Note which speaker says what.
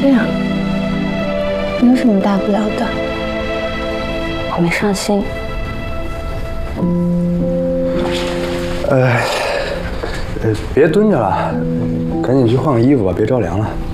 Speaker 1: 这样，没有什么大不了的，我没上心。
Speaker 2: 别蹲着了，赶紧去换个衣服吧，别着凉了。